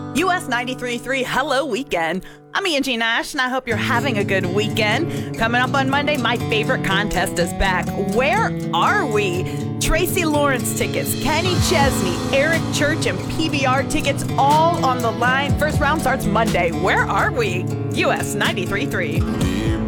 US 93.3 Hello Weekend. I'm Angie Nash, and I hope you're having a good weekend. Coming up on Monday, my favorite contest is back. Where are we? Tracy Lawrence tickets, Kenny Chesney, Eric Church, and PBR tickets all on the line. First round starts Monday. Where are we? US 93.3.